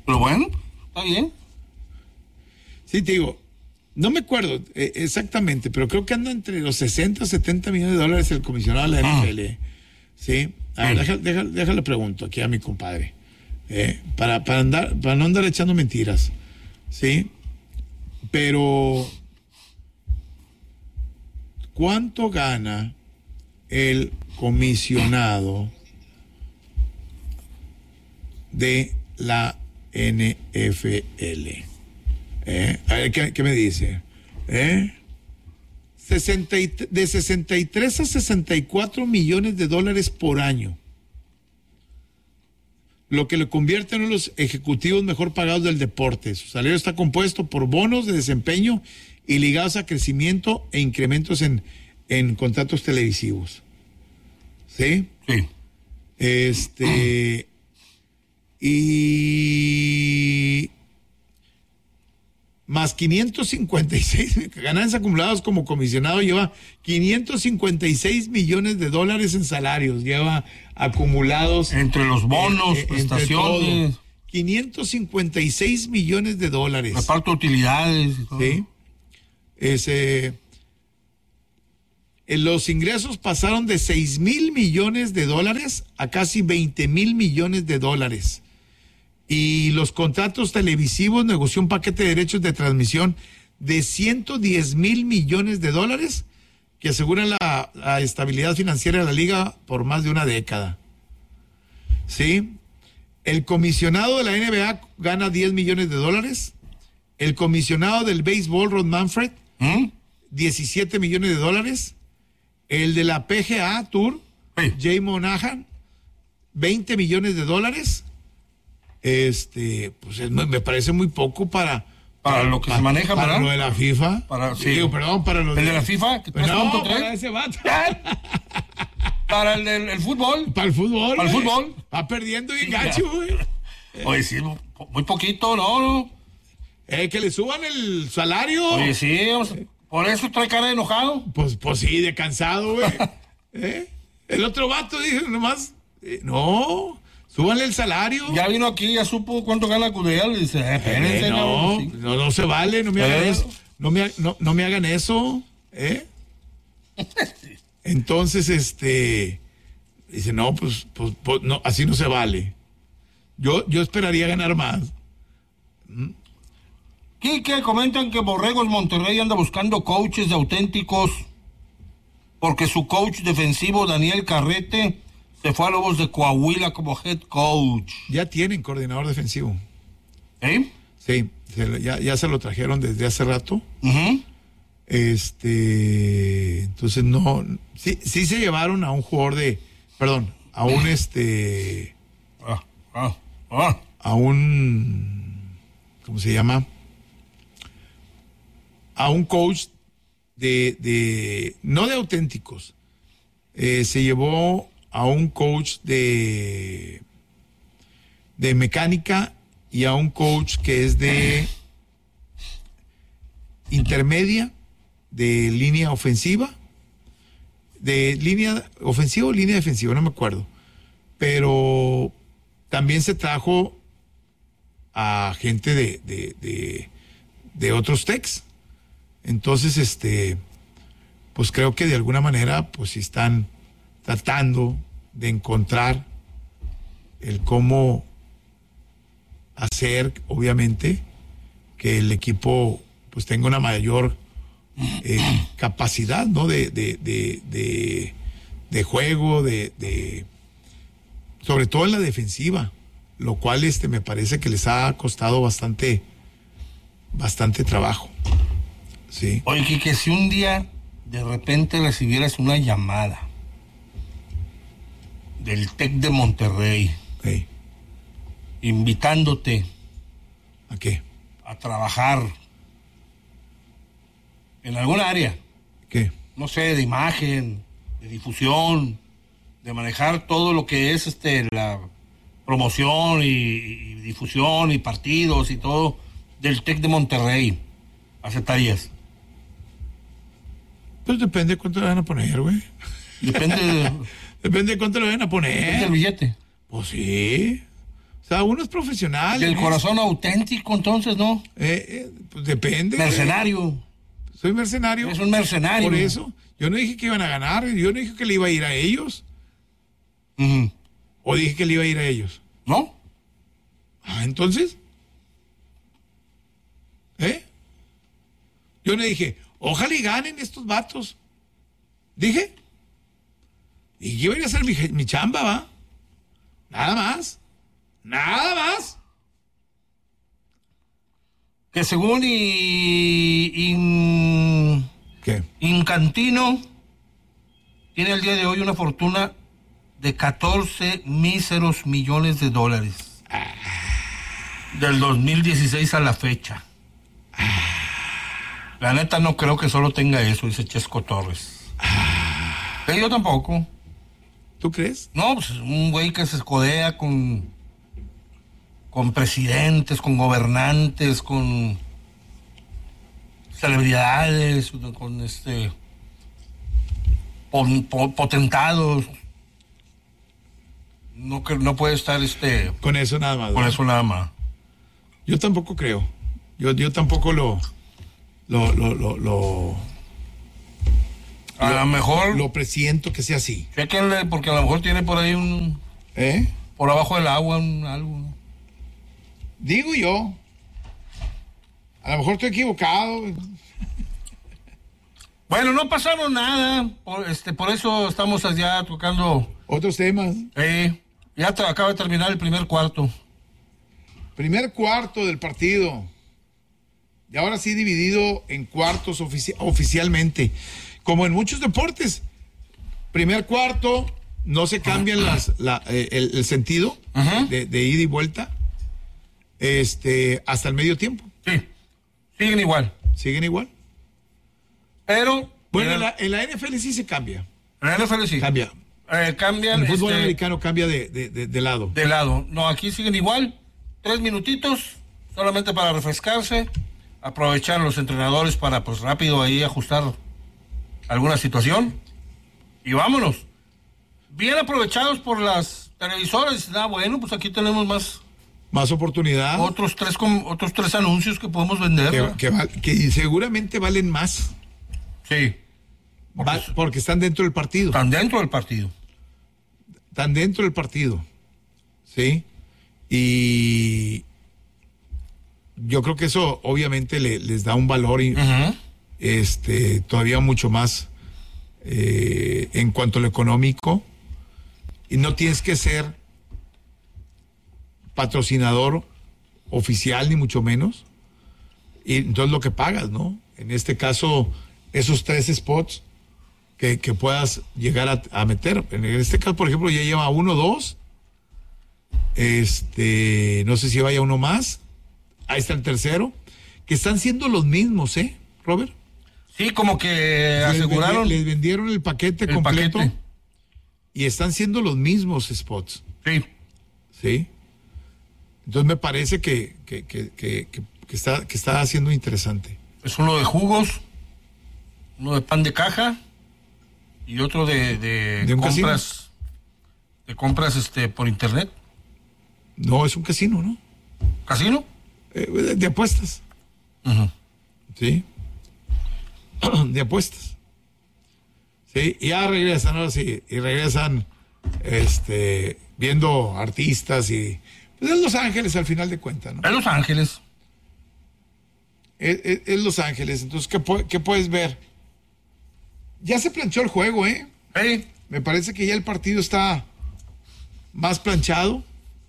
Pero bueno, está bien. Sí, te digo, no me acuerdo exactamente, pero creo que anda entre los 60 o 70 millones de dólares el comisionado de la NFL. ¿Sí? A ver, déjale pregunto aquí a mi compadre. Para no andar echando mentiras. ¿Sí? Pero ¿cuánto gana el comisionado de la NFL? A ver, ¿qué me dice? De 63 a 64 millones de dólares por año. Lo que le convierte en uno de los ejecutivos mejor pagados del deporte. Su salario está compuesto por bonos de desempeño y ligados a crecimiento e incrementos en contratos televisivos. ¿Sí? Sí. Y más 556 ganancias acumuladas como comisionado, lleva 556 millones de dólares en salarios, lleva acumulados entre los bonos, prestaciones, 556 millones de dólares. Reparto de utilidades y todo. Sí. Los ingresos pasaron de 6,000 millones de dólares a casi 20,000 millones de dólares. Y los contratos televisivos negoció un paquete de derechos de transmisión de 110,000 millones de dólares que aseguran la estabilidad financiera de la liga por más de una década. ¿Sí? El comisionado de la NBA gana 10 millones de dólares. El comisionado del béisbol, Ron Manfred, 17 millones de dólares. El de la PGA Tour, Jay Monahan, 20 millones de dólares. Pues me parece muy poco para lo que se maneja, para ¿verdad? lo de la FIFA. Para lo de la FIFA, que para ese vato. Para el del fútbol. Para el fútbol. Para el fútbol. Va perdiendo y gacho, güey. Oye, sí, muy poquito, ¿no? Que le suban el salario. Oye, sí, por eso trae cara de enojado. Pues sí, de cansado, güey. El otro vato dijo nomás, no, súbanle el salario. Ya vino aquí, ya supo cuánto gana Cudel, y dice, espérense. No se vale, no me hagan eso. No me hagan eso, Entonces, dice, no, pues no, así no se vale. Yo esperaría ganar más. Quique, comentan que Borregos Monterrey anda buscando coaches auténticos porque su coach defensivo, Daniel Carrete, se fue a Lobos de Coahuila como head coach. Ya tienen coordinador defensivo. Sí, ya se lo trajeron desde hace rato. Uh-huh. Entonces no, sí se llevaron a un jugador a un ¿cómo se llama? A un coach no de auténticos. Se llevó a un coach de mecánica y a un coach que es de intermedia, de línea ofensiva, de línea ofensiva o línea defensiva, no me acuerdo. Pero también se trajo a gente de otros techs. Entonces, pues creo que de alguna manera, pues están tratando de encontrar el cómo hacer, obviamente, que el equipo pues tenga una mayor capacidad, ¿no? de juego, sobre todo en la defensiva, lo cual me parece que les ha costado bastante trabajo. Sí. Oye, que si un día de repente recibieras una llamada del TEC de Monterrey, invitándote ¿a qué? A trabajar en alguna área, ¿qué? No sé, de imagen, de difusión, de manejar todo lo que es la promoción y difusión y partidos y todo del TEC de Monterrey, ¿aceptarías? Pues depende de cuánto le van a poner, güey. Depende de cuánto le van a poner. Depende del billete. Pues sí. O sea, uno es profesional. ¿Y el corazón auténtico, entonces, no? Pues depende. Mercenario. Soy mercenario. Es un mercenario. Por eso. Yo no dije que iban a ganar. Yo no dije que le iba a ir a ellos. Ujú. ¿O dije que le iba a ir a ellos? ¿No? Entonces. Yo no dije, ojalá y ganen estos vatos. Dije. Y yo iba a hacer mi chamba, ¿va? Nada más. Nada más. Que según ¿Qué? Infantino tiene el día de hoy una fortuna de 14 míseros millones de dólares. Del 2016 a la fecha. La neta no creo que solo tenga eso, dice Chesco Torres. Yo tampoco. ¿Tú crees? No, pues un güey que se escodea con presidentes, con gobernantes, con celebridades, con potentados. No puede estar con eso nada más. Con eso nada más. Yo tampoco creo. Yo tampoco lo a lo mejor lo presiento que sea así. Chéquenle, porque a lo mejor tiene por ahí por abajo del agua algo. Digo yo. A lo mejor estoy equivocado. Bueno, no pasaron nada. Por eso estamos allá tocando Otros temas. Ya acaba de terminar el primer cuarto. Primer cuarto del partido. Y ahora sí dividido en cuartos oficialmente. Como en muchos deportes. Primer cuarto, no se cambian el sentido de ida y vuelta. Hasta el medio tiempo. Sí, siguen igual. ¿Siguen igual? Pero... Bueno, en la NFL sí se cambia. En la NFL sí. Cambia. Cambian... El fútbol americano cambia de lado. De lado. No, aquí siguen igual. 3 minutitos, solamente para refrescarse. Aprovechar los entrenadores para, pues, rápido ahí ajustar alguna situación. Y vámonos. Bien aprovechados por las televisoras. Bueno, pues aquí tenemos más oportunidad. Otros tres anuncios que podemos vender. Que seguramente valen más. Sí. Porque están dentro del partido. Están dentro del partido. Están dentro del partido. Sí. Y yo creo que eso obviamente les da un valor todavía mucho más en cuanto a lo económico. Y no tienes que ser patrocinador oficial ni mucho menos, y entonces lo que pagas, ¿no? En este caso, esos 3 spots que puedas llegar a meter. En este caso, por ejemplo, ya lleva 1, 2, no sé si vaya uno más. Ahí está el tercero, que están siendo los mismos, Robert? Sí, como que aseguraron. Les vendieron el paquete completo. Y están siendo los mismos spots. Sí. Sí. Entonces me parece que está siendo interesante. Es uno de jugos, uno de pan de caja y otro de compras. Casino. De compras por internet. No, es un casino, ¿no? ¿Casino? De apuestas. Uh-huh. Sí. De apuestas. Sí, y ya regresan, ahora sí, y regresan viendo artistas y pues es Los Ángeles al final de cuentas, ¿no? Es Los Ángeles. Es Los Ángeles, entonces ¿qué puedes ver? Ya se planchó el juego, Sí. Me parece que ya el partido está más planchado.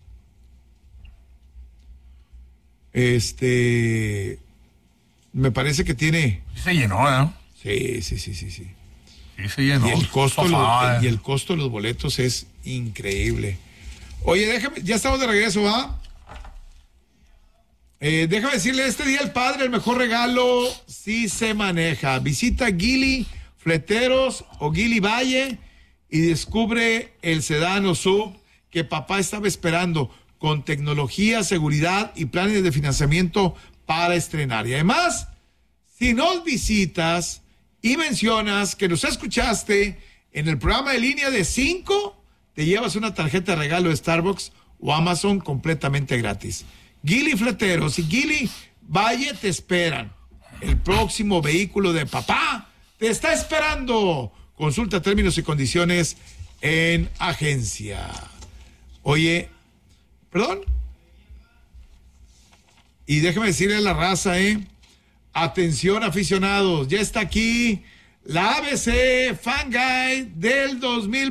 Me parece que tiene. Sí se llenó, ¿no? Sí. Sí se llenó. Y el costo de los boletos es increíble. Oye, ya estamos de regreso, ¿va? Déjame decirle, este día el padre, el mejor regalo sí se maneja. Visita Geely Fleteros o Geely Valle y descubre el sedán o sub que papá estaba esperando, con tecnología, seguridad y planes de financiamiento para estrenar. Y además, si nos visitas y mencionas que nos escuchaste en el programa de Línea de 5, te llevas una tarjeta de regalo de Starbucks o Amazon completamente gratis. Gili Fleteros y Gili Valle te esperan. El próximo vehículo de papá te está esperando. Consulta términos y condiciones en agencia. Oye, perdón. Y déjeme decirle a la raza, atención aficionados, ya está aquí la ABC Fan Guide del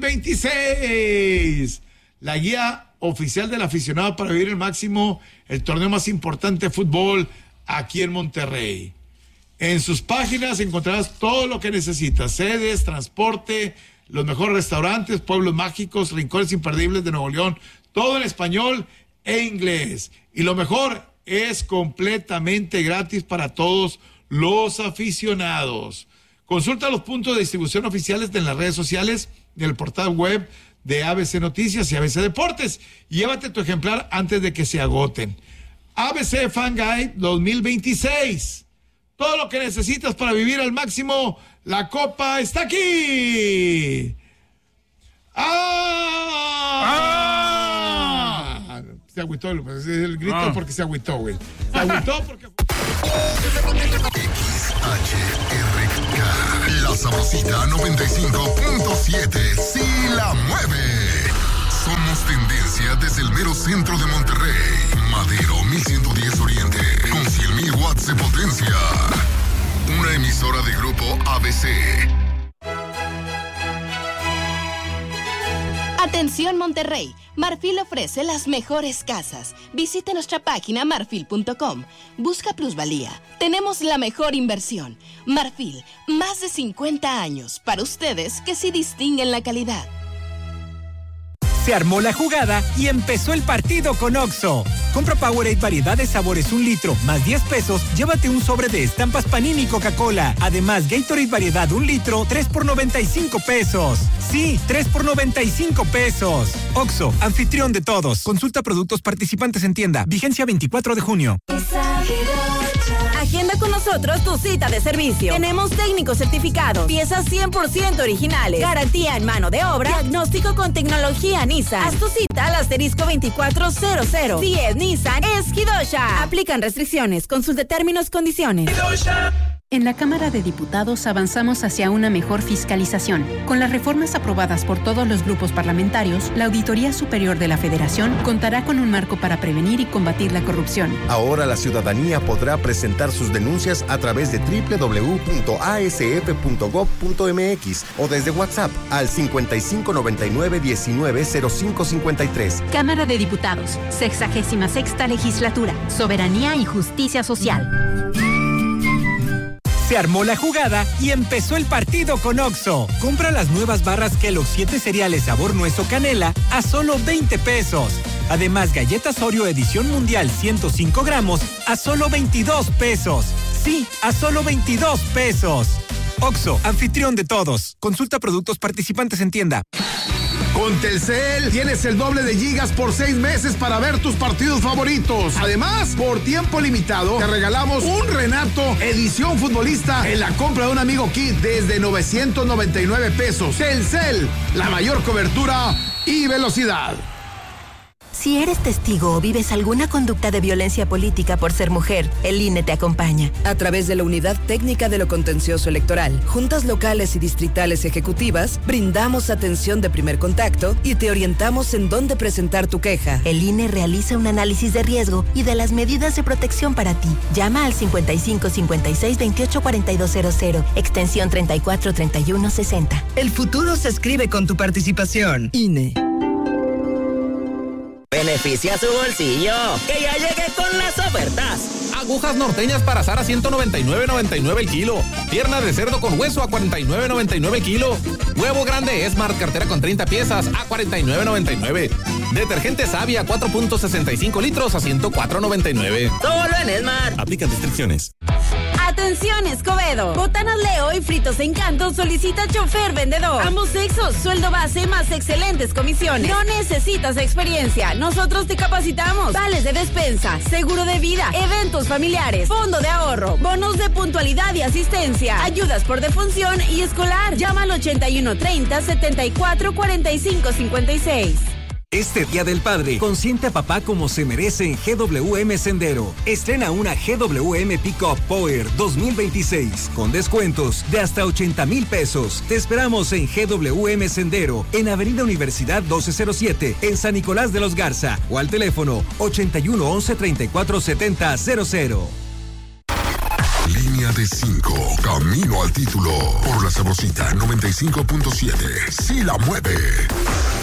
2026. La guía oficial del aficionado para vivir el máximo, el torneo más importante de fútbol aquí en Monterrey. En sus páginas encontrarás todo lo que necesitas: sedes, transporte, los mejores restaurantes, pueblos mágicos, rincones imperdibles de Nuevo León, todo en español e inglés. Y lo mejor, es completamente gratis para todos los aficionados. Consulta los puntos de distribución oficiales en las redes sociales, del portal web de ABC Noticias y ABC Deportes. Llévate tu ejemplar antes de que se agoten. ABC Fan Guide 2026. Todo lo que necesitas para vivir al máximo. La copa está aquí. Se agüitó, el grito porque se agüitó, güey. Se agüitó porque... XHRK, La Sabrosita 95.7, sí la mueve. Somos tendencia desde el mero centro de Monterrey. Madero 1110 Oriente, con 100,000 watts de potencia. Una emisora de Grupo ABC. Atención Monterrey, Marfil ofrece las mejores casas. Visite nuestra página marfil.com. Busca plusvalía. Tenemos la mejor inversión. Marfil, más de 50 años para ustedes que sí distinguen la calidad. Se armó la jugada y empezó el partido con Oxxo. Compra Powerade variedad de sabores 1 litro más 10 pesos, llévate un sobre de estampas Panini y Coca-Cola. Además, Gatorade variedad 1 litro, 3 por 95 pesos. Sí, 3 por 95 pesos. Oxxo, anfitrión de todos. Consulta productos participantes en tienda. Vigencia 24 de junio. Agenda con nosotros tu cita de servicio. Tenemos técnicos certificados, piezas 100% originales, garantía en mano de obra, diagnóstico con tecnología Nissan. Haz tu cita al asterisco 2400. Si es Nissan, es Hidosha. Aplican restricciones. Consulte términos, condiciones. En la Cámara de Diputados avanzamos hacia una mejor fiscalización. Con las reformas aprobadas por todos los grupos parlamentarios, la Auditoría Superior de la Federación contará con un marco para prevenir y combatir la corrupción. Ahora la ciudadanía podrá presentar sus denuncias a través de www.asf.gov.mx o desde WhatsApp al 5599-190553. Cámara de Diputados, 66ª Legislatura, Soberanía y Justicia Social. Se armó la jugada y empezó el partido con Oxxo. Compra las nuevas barras Kellogg's 7 cereales sabor nuez o canela a solo 20 pesos. Además, galletas Oreo edición mundial 105 gramos a solo 22 pesos. Sí, a solo 22 pesos. Oxxo, anfitrión de todos. Consulta productos participantes en tienda. Con Telcel tienes el doble de gigas por 6 meses para ver tus partidos favoritos. Además, por tiempo limitado, te regalamos un Renato edición futbolista en la compra de un amigo kit desde 999 pesos. Telcel, la mayor cobertura y velocidad. Si eres testigo o vives alguna conducta de violencia política por ser mujer, el INE te acompaña. A través de la Unidad Técnica de lo Contencioso Electoral, juntas locales y distritales ejecutivas, brindamos atención de primer contacto y te orientamos en dónde presentar tu queja. El INE realiza un análisis de riesgo y de las medidas de protección para ti. Llama al 55 56 28 4200, extensión 34 31 60. El futuro se escribe con tu participación. INE. Beneficia su bolsillo, que ya llegué con las ofertas. Agujas norteñas para asar a 199.99 el kilo. Pierna de cerdo con hueso a 49.99 el kilo. Huevo grande Smart cartera con 30 piezas a 49.99. Detergente Savia 4.65 litros a 104.99. Solo en Smart. Aplican restricciones. Atención Escobedo, Botanas Leo y Fritos Encanto solicita chofer vendedor. Ambos sexos, sueldo base más excelentes comisiones. No necesitas experiencia, nosotros te capacitamos. Vales de despensa, seguro de vida, eventos familiares, fondo de ahorro, bonos de puntualidad y asistencia, ayudas por defunción y escolar. Llama al 8130 74 45 56. Este Día del Padre, consiente a papá como se merece en GWM Sendero. Estrena una GWM Pickup Power 2026 con descuentos de hasta 80,000 pesos. Te esperamos en GWM Sendero, en Avenida Universidad 1207, en San Nicolás de los Garza, o al teléfono 81 11 34 70 00. Línea de 5, camino al título, por la Sabrosita 95.7, sí la mueve.